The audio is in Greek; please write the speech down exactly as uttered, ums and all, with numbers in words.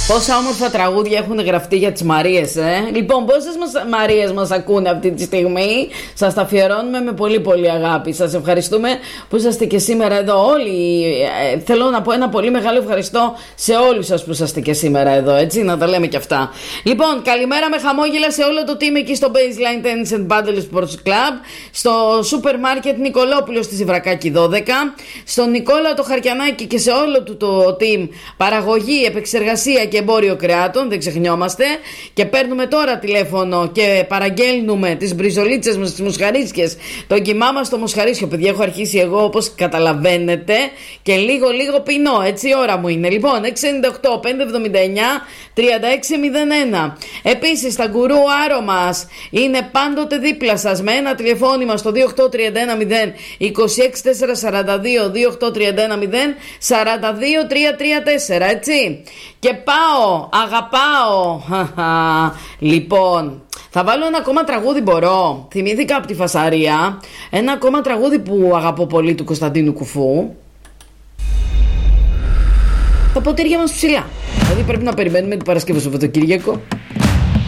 Πόσα όμορφα τραγούδια έχουν γραφτεί για τις Μαρίες, ε? Λοιπόν, πόσες μας, Μαρίες μας ακούνε αυτή τη στιγμή? Σας τα αφιερώνουμε με πολύ πολύ αγάπη. Σας ευχαριστούμε που είσαστε και σήμερα εδώ όλοι. ε, Θέλω να πω ένα πολύ μεγάλο ευχαριστώ σε όλους σας που είσαστε και σήμερα εδώ, έτσι, να τα λέμε και αυτά. Λοιπόν, καλημέρα με χαμόγελα σε όλο το team εκεί στο Baseline Tennis and Paddle Sports Club, στο σούπερ μάρκετ Νικολόπουλος στη Ζιβρακάκη δώδεκα, στον Νικόλα το Χαρκιανάκη και σε όλο του το team παραγωγή, επεξεργασία και εμπόριο κρεάτων, δεν ξεχνιόμαστε. Και παίρνουμε τώρα τηλέφωνο και παραγγέλνουμε τις μπριζολίτσες μας, τις μοσχαρίσκες, το κιμά μας στο μοσχαρίσιο. Παιδιά, έχω αρχίσει εγώ, όπως καταλαβαίνετε, και λίγο λίγο πεινώ, έτσι η ώρα μου είναι. Λοιπόν, έξι εννιά οκτώ πεντακόσια εβδομήντα εννιά τριάντα έξι μηδέν ένα. Επίσης τα γκουρού άρο μας είναι πάντοτε δίπλα σας με ένα τηλεφώνημα στο δύο οκτώ τρία ένα μηδέν είκοσι έξι τετρακόσια σαράντα δύο, δύο οκτώ τρία ένα μηδέν σαράντα δύο τριακόσια τριάντα τέσσερα, έτσι. Και πάω, αγαπάω. Λοιπόν, θα βάλω ένα ακόμα τραγούδι, μπορώ? Θυμήθηκα από τη φασαρία ένα ακόμα τραγούδι που αγαπώ πολύ, του Κωνσταντίνου Κουφού. Τα ποτήρια μας ψηλά. Δηλαδή πρέπει να περιμένουμε την Παρασκευή στο Σαββατοκύριακο.